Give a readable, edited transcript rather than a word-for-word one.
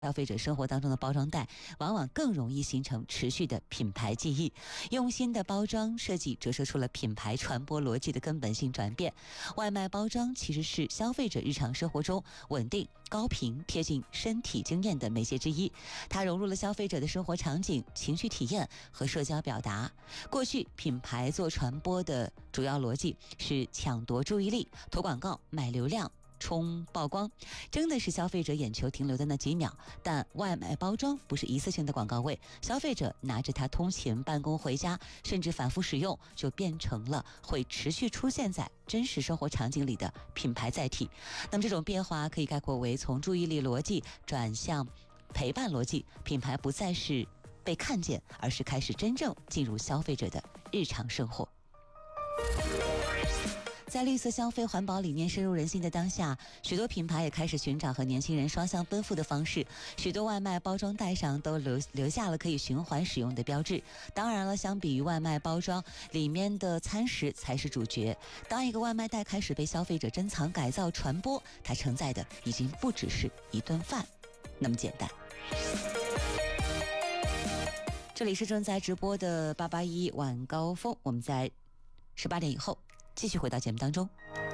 消费者生活当中的包装袋往往更容易形成持续的品牌记忆。用心的包装设计折射出了品牌传播逻辑的根本性转变。外卖包装其实是消费者日常生活中稳定、高频、贴近身体经验的媒介之一，它融入了消费者的生活场景、情绪体验和社交表达。过去品牌做传播的主要逻辑是抢夺注意力、投广告、买流量、冲曝光，争的是消费者眼球停留的那几秒。但外卖包装不是一次性的广告位，消费者拿着它通勤、办公、回家，甚至反复使用，就变成了会持续出现在真实生活场景里的品牌载体。那么这种变化可以概括为从注意力逻辑转向陪伴逻辑，品牌不再是被看见，而是开始真正进入消费者的日常生活。在绿色消费环保理念深入人心的当下，许多品牌也开始寻找和年轻人双向奔赴的方式。许多外卖包装袋上都留下了可以循环使用的标志。当然了，相比于外卖包装，里面的餐食才是主角。当一个外卖袋开始被消费者珍藏、改造、传播，它承载的已经不只是一顿饭那么简单。这里是正在直播的881晚高峰，我们在18点以后继续回到节目当中。